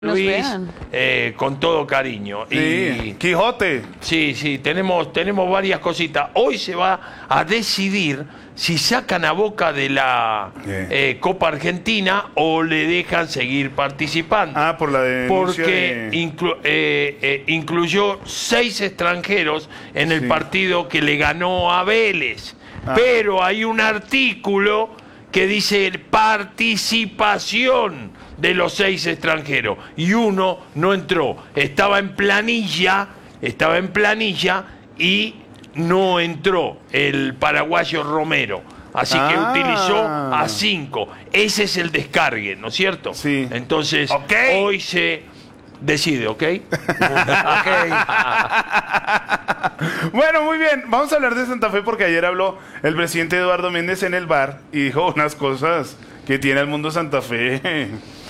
Luis, con todo cariño. Sí, y Quijote. sí, tenemos varias cositas. Hoy se va a decidir si sacan a Boca de la Copa Argentina o le dejan seguir participando. Ah, por la denuncia porque incluyó 6 extranjeros en el partido que le ganó a Vélez. Pero hay un artículo que dice participación de los 6 extranjeros y uno no entró, estaba en planilla y no entró, el paraguayo Romero, así que utilizó a 5. Ese es el descargue, ¿no es cierto? Sí. Entonces, hoy se decide, ¿ok? Bueno, muy bien. Vamos a hablar de Santa Fe porque ayer habló el presidente Eduardo Méndez en el bar y dijo unas cosas que tiene el mundo Santa Fe.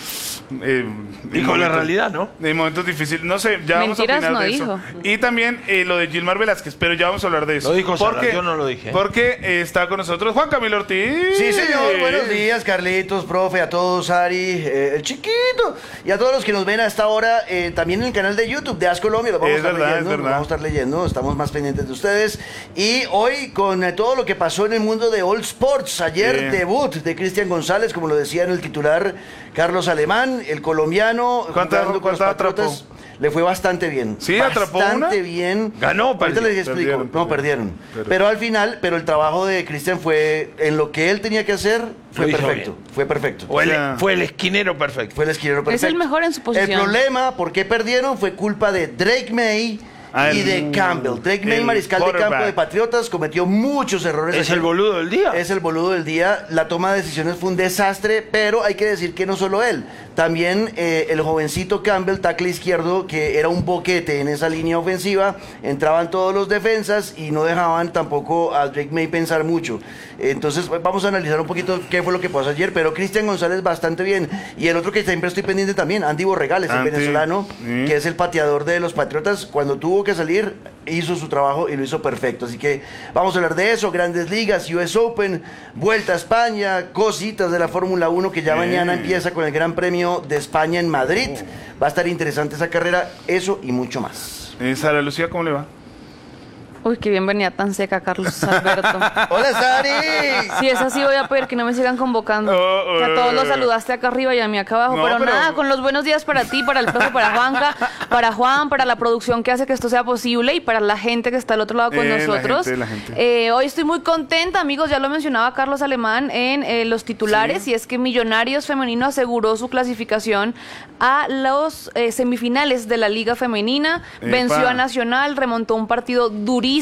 Dijo la realidad, ¿no? En momentos difíciles. No sé, ya Mentiras vamos a opinar no de dijo. eso. Y también lo de Gilmar Velázquez, pero ya vamos a hablar de eso. Lo dijo Sara, porque, yo no lo dije. Porque está con nosotros Juan Camilo Ortiz. Sí, señor. Buenos días, Carlitos, profe, a todos, Ari, el chiquito, y a todos los que nos ven a esta hora, también en el canal de YouTube de As Colombia. Lo vamos a estar leyendo, lo vamos a estar leyendo, estamos más pendientes de ustedes. Y hoy, con todo lo que pasó en el mundo de All Sports, ayer debut de Cristian González, como lo decía en el titular Carlos Alemán, el colombiano. ¿Cuánto atrapó? Le fue bastante bien. Sí, atrapó una. Bastante bien. Ganó, Ahorita les explico. Perdieron. Pero al final, el trabajo de Cristian fue, en lo que él tenía que hacer, fue perfecto. Fue perfecto. Fue el esquinero perfecto. Fue el esquinero perfecto. Es el mejor en su posición. El problema, ¿por qué perdieron? Fue culpa de Drake May y de Campbell. Drake May, mariscal de campo de Patriotas, cometió muchos errores. ¿Es el boludo del día? Es el boludo del día. La toma de decisiones fue un desastre, pero hay que decir que no solo él. También el jovencito Campbell, tackle izquierdo, que era un boquete en esa línea ofensiva. Entraban todos los defensas y no dejaban tampoco a Drake May pensar mucho. Entonces vamos a analizar un poquito qué fue lo que pasó ayer, pero Cristian González bastante bien. Y el otro que siempre estoy pendiente también, Andy Borregales, el venezolano, que es el pateador de los Patriotas. Cuando tuvo que salir, hizo su trabajo y lo hizo perfecto. Así que vamos a hablar de eso, Grandes Ligas, US Open, Vuelta a España, cositas de la Fórmula 1 que ya mañana empieza con el Gran Premio de España en Madrid. Va a estar interesante esa carrera, eso y mucho más. Sara Lucía, ¿cómo le va? Uy, qué bien venía tan seca, Carlos Alberto. ¡Hola, Sari! Si es así, voy a pedir que no me sigan convocando. Que a todos los saludaste acá arriba y a mí acá abajo. No, pero pero nada, con los buenos días para ti, para el profe, para Juanca, para Juan, para la producción que hace que esto sea posible y para la gente que está al otro lado con nosotros. La gente. Hoy estoy muy contenta, amigos. Ya lo mencionaba Carlos Alemán en los titulares. Y es que Millonarios Femenino aseguró su clasificación a los semifinales de la Liga Femenina. Venció a Nacional, remontó un partido durísimo.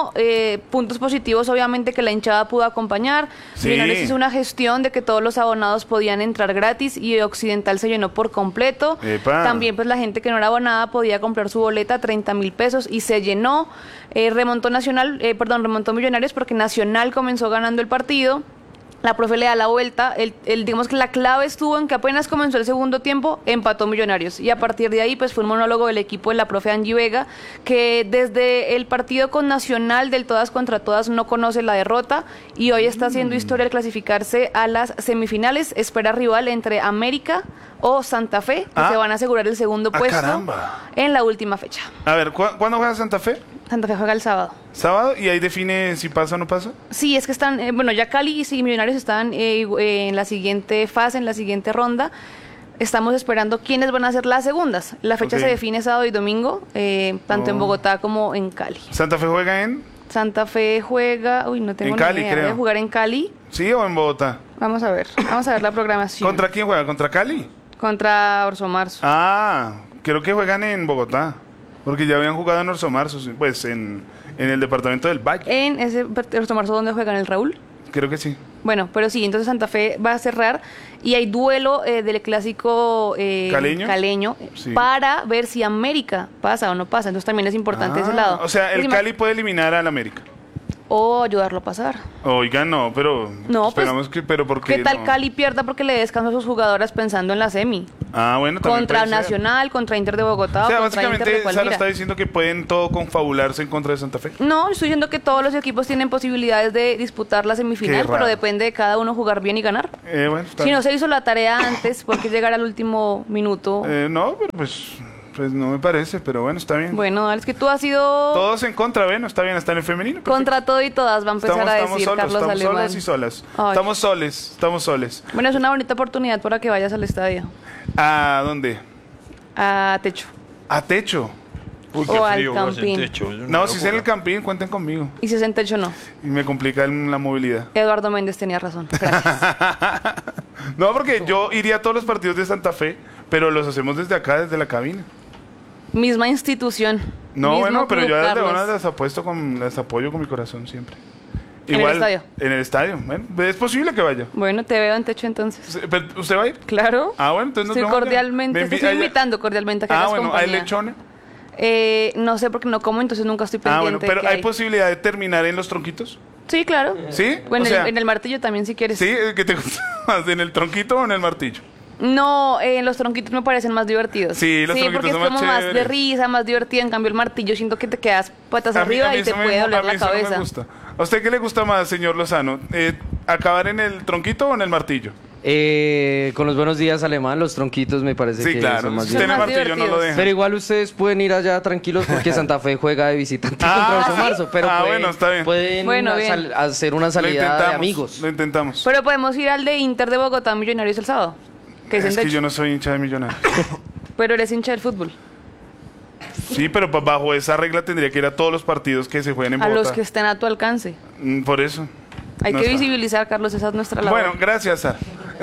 Puntos positivos, obviamente, que la hinchada pudo acompañar. Millonarios hizo una gestión de que todos los abonados podían entrar gratis y Occidental se llenó por completo. También, pues, la gente que no era abonada podía comprar su boleta a 30.000 pesos y se llenó. Remontó Millonarios porque Nacional comenzó ganando el partido. La profe le da la vuelta, digamos que la clave estuvo en que apenas comenzó el segundo tiempo, empató Millonarios. Y a partir de ahí, pues fue un monólogo del equipo de la profe Angie Vega, que desde el partido con Nacional del todas contra todas no conoce la derrota y hoy está haciendo historia al clasificarse a las semifinales. Espera rival entre América o Santa Fe, que se van a asegurar el segundo puesto en la última fecha. A ver, ¿cuándo juega Santa Fe? Santa Fe juega el sábado. ¿Sábado? ¿Y ahí define si pasa o no pasa? Sí, es que están, ya Cali y Millonarios están en la siguiente fase, en la siguiente ronda. Estamos esperando quiénes van a ser las segundas. La fecha se define sábado y domingo, tanto en Bogotá como en Cali. ¿Santa Fe juega en? Santa Fe juega, no tengo ni idea, creo. ¿Debe jugar en Cali? ¿Sí o en Bogotá? Vamos a ver la programación. ¿Contra quién juega? ¿Contra Cali? Contra Orso Marzo. Creo que juegan en Bogotá. Porque ya habían jugado en Orso Marzo, pues en el departamento del Valle. ¿En ese Orso Marzo donde juegan el Raúl? Creo que sí. Bueno, pero sí, entonces Santa Fe va a cerrar y hay duelo del clásico caleño para ver si América pasa o no pasa. Entonces también es importante ese lado. O sea, el Cali puede eliminar al América. O ayudarlo a pasar. Oiga, pero no, esperamos pero ¿por qué ¿qué tal no? Cali pierda porque le descansa a sus jugadoras pensando en la semi? Ah, bueno, también Contra puede ser. Nacional, contra Inter de Bogotá O sea, o contra Inter de básicamente Sara Palmira. está diciendo que pueden todo confabularse en contra de Santa Fe. No, estoy diciendo que todos los equipos tienen posibilidades de disputar la Qué semifinal, raro. pero depende de cada uno jugar bien y ganar. Bueno, está Si bien. no se hizo la tarea antes, ¿por qué llegar al último minuto? No, pero pues no me parece, pero bueno, está bien. Bueno, dale, es que tú has sido Todos en contra, bueno, está bien, está en el femenino. perfecto. contra todo y todas, va a empezar a decir Carlos estamos Alemán. solos y solas. Ay. Estamos soles. Bueno, es una bonita oportunidad para que vayas al estadio. ¿A dónde? A techo. A techo. Uy, O al que hace en Campín. techo. Es una No, si es en el locura. Campín, cuenten conmigo. Y si es en techo, no. Y me complica la movilidad. Eduardo Méndez tenía razón. Gracias. No, porque yo iría a todos los partidos de Santa Fe, pero los hacemos desde acá, desde la cabina. Misma institución. No, mismo bueno, pero club, yo a las Carlos. leonas las apoyo con mi corazón siempre. ¿En el estadio? En el estadio. Bueno, es posible que vaya. Bueno, te veo en techo entonces. ¿Pero ¿Usted va a ir? Claro. Ah, bueno, entonces nos Estoy vemos allá. cordialmente, Me te envi- estoy allá. invitando cordialmente a que Ah, hagas bueno, ¿hay compañía. lechona? No sé porque no como, entonces nunca estoy pendiente. Ah, bueno, pero de qué ¿hay posibilidad de terminar en los tronquitos? Sí, claro. ¿Sí? O en, O sea- en el martillo también, si quieres. ¿Sí? ¿Qué te gusta más? ¿En el tronquito o en el martillo? No, los tronquitos me parecen más divertidos. Sí, los tronquitos porque es son más como más de chéveres. risa, más divertido. En cambio, el martillo siento que te quedas patas A mí arriba y te eso puede a doler mí la eso no me cabeza. gusta. ¿A usted qué le gusta más, señor Lozano? ¿Acabar en el tronquito o en el martillo? Con los buenos días, Alemán, los tronquitos me parece Sí, que claro. son más Si usted en el más martillo no lo divertidos. deja. Pero igual ustedes pueden ir allá tranquilos porque Santa Fe juega de visitante Ah, contra Oso ¿sí? Marzo. Pero Ah, pueden, bueno, está bien. pueden Bueno, bien. hacer una salida de amigos. Lo intentamos. Pero podemos ir al de Inter de Bogotá Millonarios el sábado. Que es en Es que techo. yo no soy hincha de Millonarios. Pero eres hincha del fútbol. Sí, pero bajo esa regla tendría que ir a todos los partidos que se jueguen en A Bogotá. los que estén a tu alcance. Por eso. Hay No que está. visibilizar, Carlos, esa es nuestra labor. Bueno, gracias, Sara.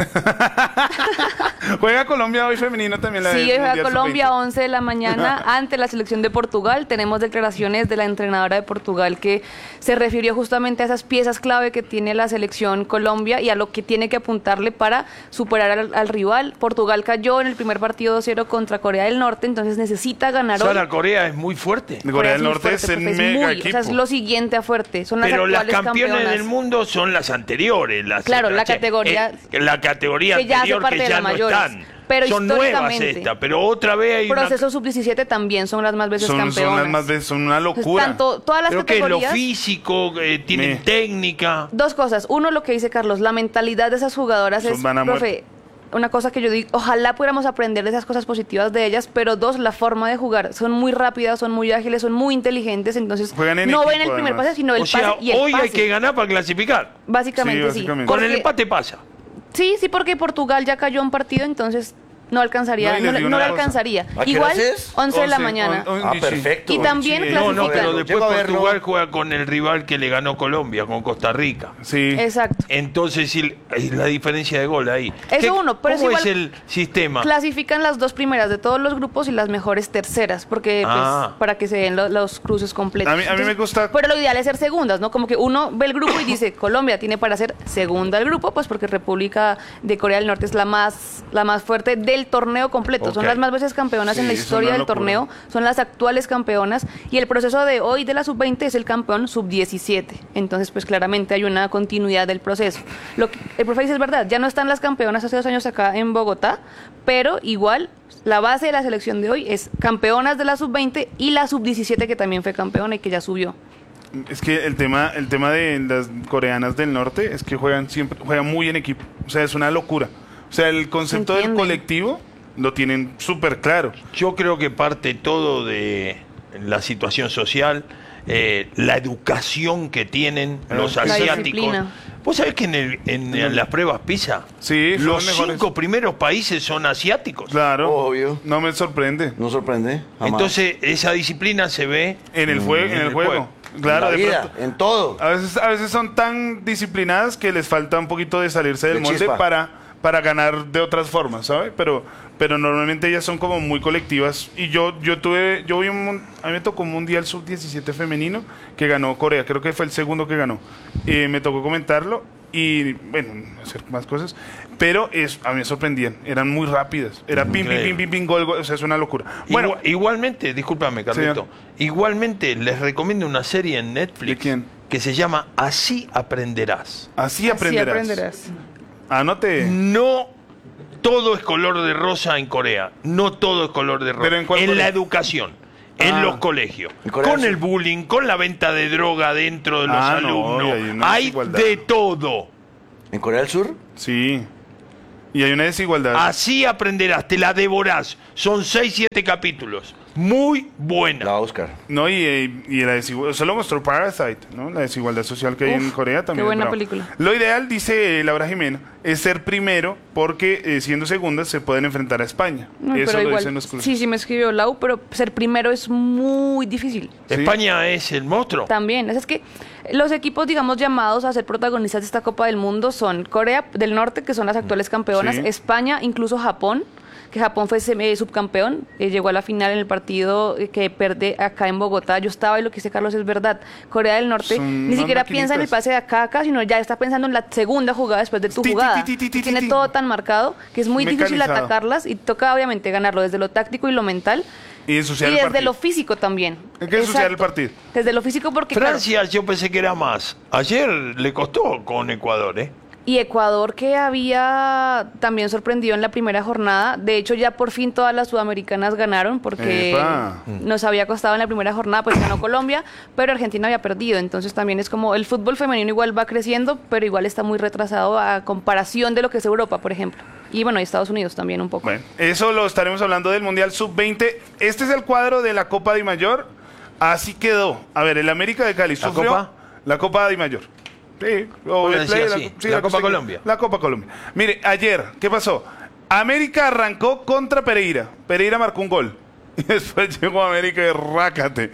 Juega Colombia hoy femenino también. La Sí, del hoy juega Mundial Colombia Sub-20. 11 de la mañana ante la selección de Portugal. Tenemos declaraciones de la entrenadora de Portugal que se refirió justamente a esas piezas clave que tiene la selección Colombia y a lo que tiene que apuntarle para superar al rival. Portugal cayó en el primer partido 2-0 contra Corea del Norte, entonces necesita ganar hoy. Sara, Corea es muy fuerte. Corea del es muy Norte fuerte, es el profe, mega muy, equipo. O sea, es lo siguiente a fuerte. Son las Pero las actuales campeones del mundo son las anteriores. Claro, la categoría- la categoría que ya hace anterior parte que de ya las no mayores. están. Pero son nuevas históricamente, estas, pero otra vez hay una... Proceso sub-17 también son las más veces Son campeonas. las más veces, son una Entonces, locura. tanto, todas las Creo que lo categorías. físico, tienen Me- técnica. Dos cosas. Uno, lo que dice Carlos, la mentalidad de esas jugadoras Son es, van a profe, una cosa que yo digo, ojalá pudiéramos aprender de esas cosas positivas de ellas, pero dos, la forma de jugar. Son muy rápidas, son muy ágiles, son muy inteligentes, entonces Juegan en no equipo, ven el primer además. pase, sino el O sea, pase y el hoy pase. hay que ganar para clasificar. Básicamente, Sí, sí. básicamente. Con el Porque- empate pasa. Sí, sí, porque Portugal ya cayó un partido, entonces no alcanzaría, No, y les digo no una le cosa. alcanzaría. ¿A qué Igual, horas es? 11 de la 11, mañana. Ah, perfecto. Y también Sí, No, no, clasifican. pero después Llego a verlo. Portugal juega con el rival que le ganó Colombia, con Costa Rica. Sí. Exacto. Entonces, sí, hay la diferencia de gol ahí. Eso uno, pero es ¿Cómo igual- es el sistema? Clasifican las dos primeras de todos los grupos y las mejores terceras, porque Ah. pues, para que se den los cruces completos. A mí me gusta- Pero lo ideal es ser segundas, ¿no? Como que uno ve el grupo y dice, Colombia tiene para ser segunda del grupo, pues porque República de Corea del Norte es la más fuerte del torneo completo. Son Ok. las más veces campeonas Sí, en la es historia una del locura. torneo, son las actuales campeonas y el proceso de hoy de la sub-20 es el campeón sub-17. Entonces, pues claramente hay una continuidad del proceso. Lo que el profe dice es verdad, ya no están las campeonas hace 2 años acá en Bogotá, pero igual la base de la selección de hoy es campeonas de la sub-20 y la sub-17 que también fue campeona y que ya subió. Es que el tema de las coreanas del norte es que juegan muy en equipo. O sea, es una locura. O sea, el concepto del Entienden. colectivo lo tienen súper claro. Yo creo que parte todo de la situación social, la educación que tienen los La asiáticos. disciplina. Vos sabés que en las pruebas PISA, Sí, son los mejores. 5 primeros países son asiáticos. Claro. Obvio. No me sorprende. No sorprende. Jamás. Entonces, esa disciplina se ve En el juego. en el juego. Claro, en la de vida, pronto. en todo. A veces son tan disciplinadas que les falta un poquito de salirse del De molde chispa. para ganar de otras formas, ¿sabes? Pero normalmente ellas son como muy colectivas. Y a mí me tocó un Mundial Sub-17 femenino que ganó Corea, creo que fue el segundo que ganó. Me tocó comentarlo y, bueno, hacer más cosas. Pero a mí me sorprendían, eran muy rápidas. Era pim, pim, Increíble. pim, pim, pim, gol, gol, o sea, es una locura. Bueno, Igualmente, discúlpame, Carlito. Señor. Igualmente les recomiendo una serie en Netflix. ¿De quién? Que se llama Así aprenderás. así aprenderás. Así aprenderás. Anote. No todo es color de rosa en Corea. No todo es color de rosa. ¿Pero en cuál Corea? la educación, en los colegios. Con el bullying, con la venta de droga dentro de los alumnos. Hay de todo. ¿En Corea del Sur? Sí. Y hay una desigualdad. Así aprenderás, te la devorás. Son 6, 7 capítulos. Muy buena. La Oscar. No, y la desigualdad, solo mostró Parasite, ¿no? La desigualdad social que hay en Corea también. Qué buena bravo. película. Lo ideal, dice Laura Jimena, es ser primero porque siendo segundas se pueden enfrentar a España. No, Eso pero lo igual, dicen los clubes. sí me escribió Lau, pero ser primero es muy difícil. Sí. España es el monstruo. También, es que los equipos, digamos, llamados a ser protagonistas de esta Copa del Mundo son Corea del Norte, que son las actuales campeonas, Sí. España, incluso Japón, que Japón fue subcampeón, llegó a la final en el partido que pierde acá en Bogotá. Yo estaba y lo que dice Carlos es verdad. Corea del Norte Son ni unas siquiera piensa en el maquinitas. pase de acá a acá, sino ya está pensando en la segunda jugada después de tu jugada. Tiene todo tan marcado que es muy difícil Mecanizado. atacarlas y toca obviamente ganarlo desde lo táctico y lo mental. Y ensuciar Y el desde partido. lo físico también. Hay que ensuciar el Exacto. partido. Desde lo físico porque claro, Francia yo pensé que era más. Ayer le costó con Ecuador, ¿eh? y Ecuador, que había también sorprendido en la primera jornada. De hecho, ya por fin todas las sudamericanas ganaron porque ¡Epa! nos había costado en la primera jornada, pues ganó Colombia, pero Argentina había perdido. Entonces también es como el fútbol femenino igual va creciendo, pero igual está muy retrasado a comparación de lo que es Europa, por ejemplo. Y bueno, y Estados Unidos también un poco. Bueno, eso lo estaremos hablando del Mundial Sub-20. Este es el cuadro de la Copa Di Mayor. Así quedó. A ver, el América de Cali ¿La sufrió Copa? la Copa Di Mayor. Sí, o ¿Cómo le el decía play, así? sí, La que Copa usted- Colombia. La Copa Colombia. Mire, ayer, ¿qué pasó? América arrancó contra Pereira. Pereira marcó un gol. Y después llegó América y rácate.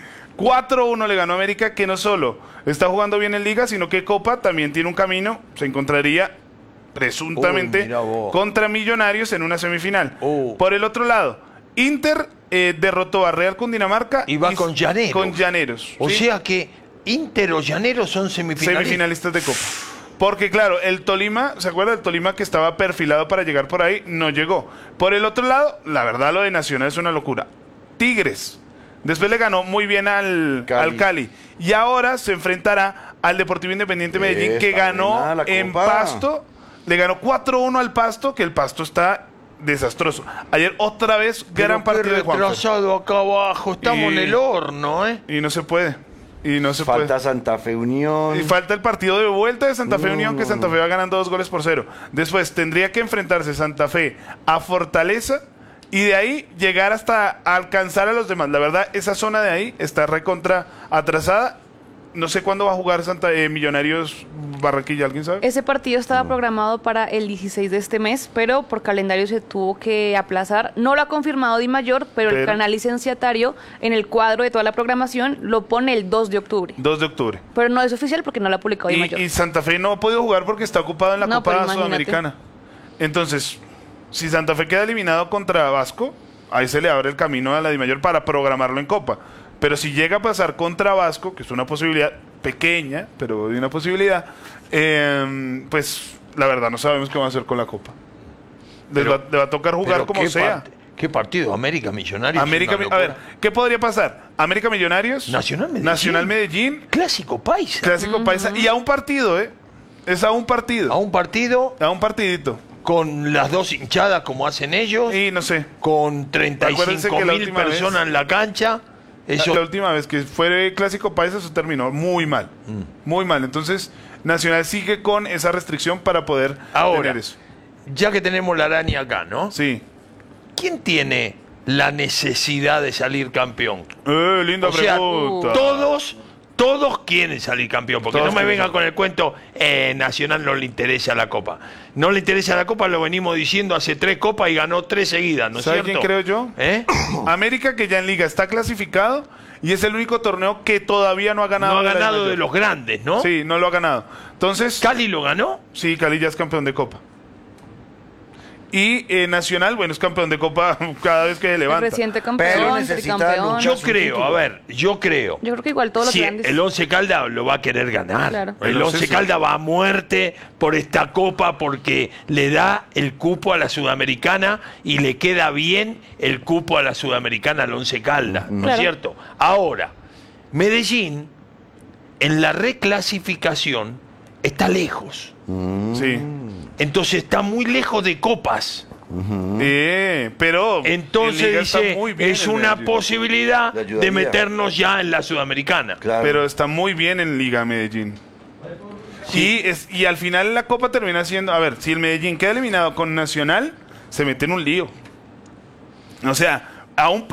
4-1 le ganó América, que no solo está jugando bien en Liga, sino que Copa también tiene un camino. Se encontraría presuntamente Mira vos. contra Millonarios en una semifinal. Oh. Por el otro lado, Inter derrotó a Real Cundinamarca Y va con Llaneros. Con Llaneros. O ¿sí? sea que Inter o Llaneros son semifinalistas. Semifinalistas de Copa. Porque claro, el Tolima, ¿se acuerda del Tolima que estaba perfilado para llegar por ahí? No llegó. Por el otro lado, la verdad lo de Nacional es una locura. Tigres. Después le ganó muy bien al Cali. Y ahora se enfrentará al Deportivo Independiente Medellín, que Está ganó buena la en Copa. Pasto. Le ganó 4-1 al Pasto, que el Pasto está desastroso. Ayer otra vez gran partido de Juanfer. retrasado acá abajo. Estamos en Y- el horno, ¿eh? Y no se puede. Y no se Falta puede. Santa Fe Unión. Y falta el partido de vuelta de Santa Fe Unión, que Santa Fe va ganando 2-0. Después tendría que enfrentarse Santa Fe a Fortaleza y de ahí llegar hasta alcanzar a los demás. La verdad, esa zona de ahí está recontra atrasada. No sé cuándo va a jugar Millonarios Barranquilla, ¿alguien sabe? Ese partido estaba programado para el 16 de este mes, pero por calendario se tuvo que aplazar. No lo ha confirmado Di Mayor, pero el canal licenciatario en el cuadro de toda la programación lo pone el 2 de octubre. 2 de octubre. Pero no es oficial porque no lo ha publicado Di Mayor. Y Santa Fe no ha podido jugar porque está ocupado en la No, pero Copa imagínate. Sudamericana. Entonces, si Santa Fe queda eliminado contra Vasco, ahí se le abre el camino a la Di Mayor para programarlo en Copa. Pero si llega a pasar contra Vasco, que es una posibilidad pequeña, pero de una posibilidad, pues la verdad no sabemos qué va a hacer con la Copa. Le va a tocar jugar Pero como qué sea. ¿Qué partido? América Millonarios. América, es una a ver, locura. ¿qué podría pasar? América Millonarios, Nacional Medellín. Nacional Medellín, Clásico paisa. Clásico Paisa, y a un partido, es a un partido, A un partido a un partidito. con las dos hinchadas como hacen ellos, Y no sé, con Acuérdense que la 35.000 última personas vez- en la cancha. Eso la última vez que fue Clásico Paisa, eso terminó muy mal. Muy mal. Entonces, Nacional sigue con esa restricción para poder Ahora, tener eso. ya que tenemos la araña acá, ¿no? Sí. ¿Quién tiene la necesidad de salir campeón? Linda O sea, pregunta. todos quieren salir campeón, porque Todos no me quieren vengan salir. con el cuento, Nacional no le interesa la Copa. No le interesa la Copa, lo venimos diciendo hace 3 copas y ganó 3 seguidas, ¿no es ¿Sabe cierto? quién creo yo? ¿Eh? América, que ya en Liga está clasificado y es el único torneo que todavía no ha ganado. No ha la ganado Mayor. de los grandes, ¿no? Sí, no lo ha ganado. Entonces, ¿Cali lo ganó? sí, Cali ya es campeón de Copa. Y Nacional, bueno, es campeón de Copa cada vez que se El levanta. reciente Pero campeón, necesita tricampeón. luchar. Yo su creo, título. a ver, yo creo. Yo creo que igual todos los Sí, grandes. el Once Caldas lo va a querer ganar. Claro. El El Once Once sí. Caldas va a muerte por esta copa porque le da el cupo a la Sudamericana y le queda bien el cupo a la Sudamericana al Once Caldas, ¿no es Claro. cierto? Ahora, Medellín en la reclasificación está lejos. Sí. Entonces está muy lejos de copas. Pero Entonces en Liga está dice, muy bien es el una Medellín. posibilidad Le de ayudaría. meternos ya en la Sudamericana. Claro. Pero está muy bien en Liga Medellín. Y al final la Copa termina siendo, a ver, si el Medellín queda eliminado con Nacional, se mete en un lío. O sea, a un